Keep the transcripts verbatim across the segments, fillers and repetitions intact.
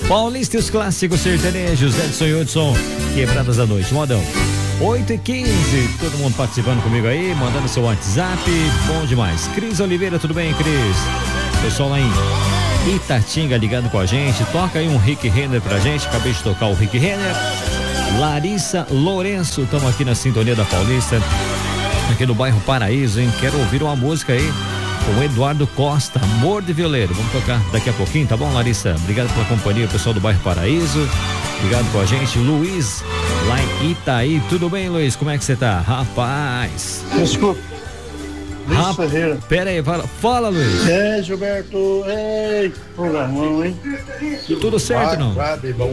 Paulista e os clássicos sertanejos, Edson e Hudson, Quebradas da Noite, modão. oito e quinze, todo mundo participando comigo aí, mandando seu WhatsApp, bom demais. Cris Oliveira, tudo bem, Cris? Pessoal lá em Itatinga ligado com a gente, toca aí um Rick Renner pra gente, acabei de tocar o Rick Renner. Larissa Lourenço, estamos aqui na sintonia da Paulista, aqui no bairro Paraíso, hein? Quero ouvir uma música aí com o Eduardo Costa, Amor de Violeiro. Vamos tocar daqui a pouquinho, tá bom, Larissa? Obrigado pela companhia, pessoal do bairro Paraíso. Obrigado com a gente, Luiz, lá em Itaí. Tudo bem, Luiz? Como é que você tá? Rapaz. Desculpa. Luiz Rap... Ferreira. Pera aí, fala, fala, Luiz. É, Gilberto. Ei, programão, hein? Tudo certo, vai, não? Vai, bom.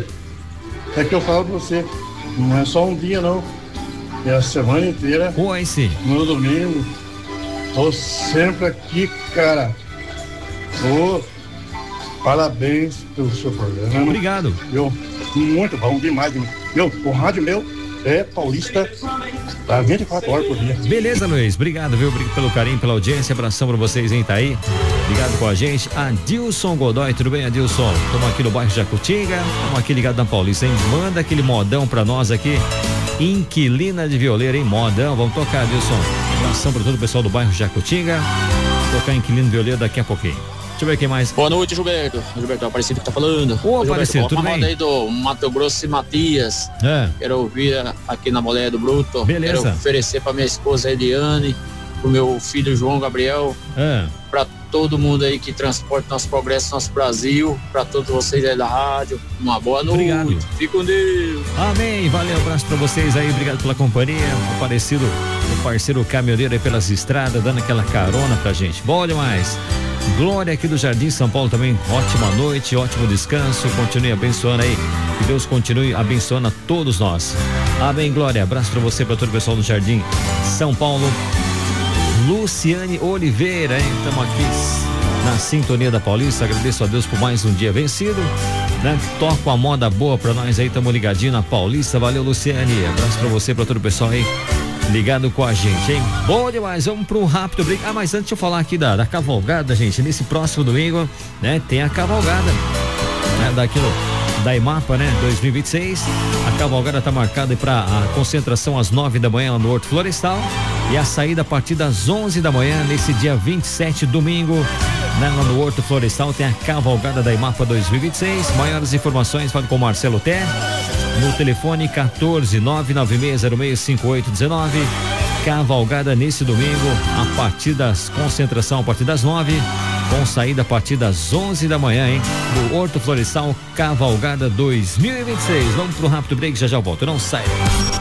É que eu falo pra você, não é só um dia, não. É a semana inteira. Oi, sim. No domingo. Tô sempre aqui, cara. Ô, parabéns pelo seu programa. Obrigado. Eu, muito bom, demais. Meu, o rádio meu é Paulista, tá vinte e quatro horas por dia. Beleza, Luiz. Obrigado, viu? Obrigado pelo carinho, pela audiência. Abração pra vocês, hein, tá aí. Obrigado com a gente. Adilson Godoy, tudo bem, Adilson? Estamos aqui no bairro Jacutinga. Estamos aqui ligado na Paulista, hein? Manda aquele modão pra nós aqui. Inquilina de Violeiro, hein? Modão. Vamos tocar, Adilson. Abração para todo o pessoal do bairro Jacutinga. Vou tocar Inquilino de Violeiro daqui a pouquinho. Deixa eu ver quem mais. Boa noite, Gilberto. Gilberto, é o Aparecido que tá falando. Ô, Aparecido, tudo bem? Uma aí do Mato Grosso e Matias. É. Quero ouvir aqui na Boleia do Bruto. Beleza. Quero oferecer pra minha esposa Eliane, pro meu filho João Gabriel. É. Pra todo mundo aí que transporta nosso progresso, nosso Brasil. Pra todos vocês aí da rádio. Uma boa noite. Obrigado. Fique com Deus. Amém. Valeu, abraço pra vocês aí. Obrigado pela companhia. Aparecido, o parceiro caminhoneiro aí pelas estradas, dando aquela carona pra gente. Bom demais. Glória aqui do Jardim São Paulo também, ótima noite, ótimo descanso, continue abençoando aí, que Deus continue abençoando a todos nós. Amém, Glória, abraço pra você, pra todo o pessoal do Jardim São Paulo. Luciane Oliveira, hein, estamos aqui na sintonia da Paulista, agradeço a Deus por mais um dia vencido, né? Toca a moda boa pra nós aí, estamos ligadinho na Paulista, valeu, Luciane, abraço pra você, pra todo o pessoal aí ligado com a gente, hein? Bom demais, vamos para um rápido break. Ah, mas antes de eu falar aqui da, da cavalgada, gente, nesse próximo domingo, né, tem a cavalgada, né, daquilo, da IMAPA, né, dois mil e vinte e seis. A cavalgada tá marcada para a concentração às nove da manhã no Horto Florestal e a saída a partir das onze da manhã nesse dia vinte e sete, domingo, né, lá no Horto Florestal tem a cavalgada da IMAPA dois mil e vinte e seis. Maiores informações, fale com o Marcelo Té no telefone quatorze, nove nove seis zero seis cinco oito um nove. Cavalgada nesse domingo a partir das concentração a partir das nove, com saída a partir das onze da manhã, hein? No Horto Florestal, cavalgada dois mil e vinte e seis. Vamos pro rápido break, já já eu volto, não sai.